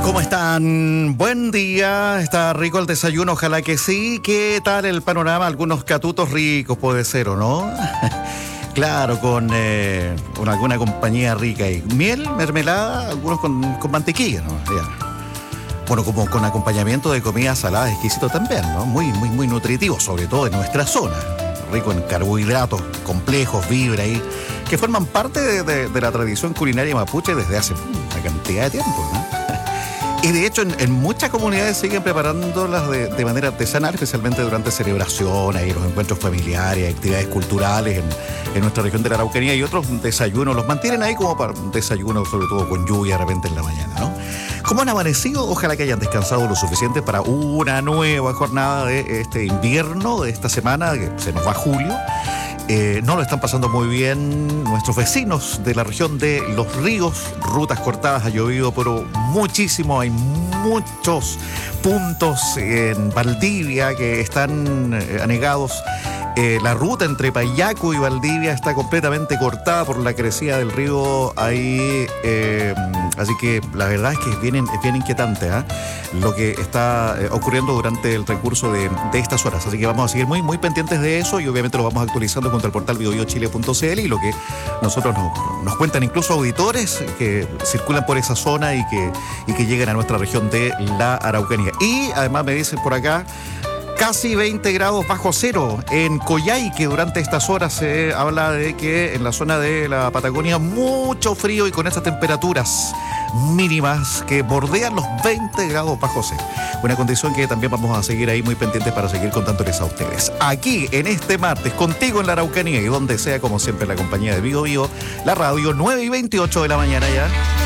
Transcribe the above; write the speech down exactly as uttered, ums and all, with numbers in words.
¿Cómo están? Buen día, está rico el desayuno, ojalá que sí. ¿Qué tal el panorama? Algunos catutos ricos puede ser, ¿o no? Claro, con, eh, con alguna compañía rica y miel, mermelada, algunos con, con mantequilla, ¿no? Ya. Bueno, como con acompañamiento de comida salada exquisito también, ¿no? Muy, muy, muy nutritivo, sobre todo en nuestra zona. Rico en carbohidratos complejos, fibra ahí, que forman parte de, de, de la tradición culinaria mapuche desde hace una cantidad de tiempo, ¿no? Y de hecho en, en muchas comunidades siguen preparándolas de, de manera artesanal, especialmente durante celebraciones y los encuentros familiares, actividades culturales en, en nuestra región de la Araucanía, y otros desayunos los mantienen ahí como para un desayuno, sobre todo con lluvia de repente en la mañana, ¿no? ¿Cómo han amanecido? Ojalá que hayan descansado lo suficiente para una nueva jornada de este invierno, de esta semana, que se nos va julio. Eh, no lo están pasando muy bien nuestros vecinos de la región de Los Ríos, rutas cortadas, ha llovido pero muchísimo, hay muchos puntos en Valdivia que están eh, anegados. Eh, la ruta entre Payaco y Valdivia está completamente cortada por la crecida del río ahí, eh, así que la verdad es que es bien, es bien inquietante ¿eh? lo que está eh, ocurriendo durante el transcurso de, de estas horas, así que vamos a seguir muy, muy pendientes de eso y obviamente lo vamos actualizando contra el portal bio bio chile punto c l y lo que nosotros nos, nos cuentan incluso auditores que circulan por esa zona y que, y que llegan a nuestra región de la Araucanía. Y además me dicen por acá casi veinte grados bajo cero en Coyhai, que durante estas horas se habla de que en la zona de la Patagonia mucho frío y con esas temperaturas mínimas que bordean los veinte grados bajo cero. Una condición que también vamos a seguir ahí muy pendientes para seguir contándoles a ustedes. Aquí en este martes, contigo en la Araucanía y donde sea, como siempre, la compañía de Bio Bio, la radio nueve y veintiocho de la mañana ya.